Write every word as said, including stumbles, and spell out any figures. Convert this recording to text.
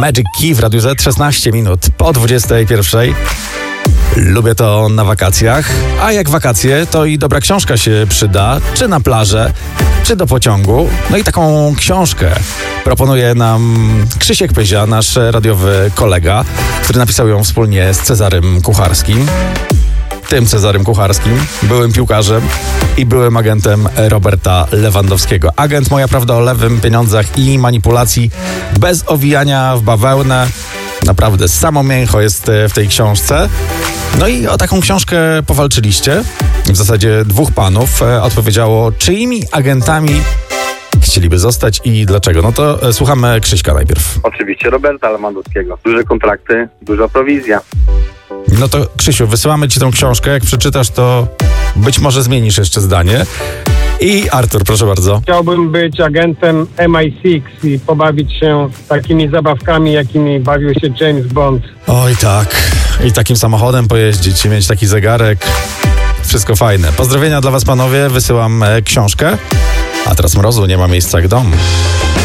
Magic Key w Radiu Z, szesnaście minut po dwudziestej pierwszej. Lubię to na wakacjach, a jak wakacje, to i dobra książka się przyda, czy na plażę, czy do pociągu. No i taką książkę proponuje nam Krzysiek Pyzia, nasz radiowy kolega, który napisał ją wspólnie z Cezarym Kucharskim. Tym Cezarym Kucharskim, byłym piłkarzem i byłym agentem Roberta Lewandowskiego. Agent Moja prawda o lewym, pieniądzach i manipulacji, bez owijania w bawełnę. Naprawdę, samo mięcho jest w tej książce. No i o taką książkę powalczyliście. W zasadzie dwóch panów odpowiedziało, czyimi agentami chcieliby zostać i dlaczego. No to słuchamy Krzyśka najpierw. Oczywiście Roberta Lewandowskiego. Duże kontrakty, duża prowizja. No to Krzysiu, wysyłamy ci tą książkę. Jak przeczytasz, to być może zmienisz jeszcze zdanie. I Artur, proszę bardzo. Chciałbym być agentem M I sześć i pobawić się takimi zabawkami, jakimi bawił się James Bond. Oj tak. I takim samochodem pojeździć i mieć taki zegarek. Wszystko fajne. Pozdrowienia dla was, panowie. Wysyłam e, książkę. A teraz mrozu nie ma miejsca jak dom.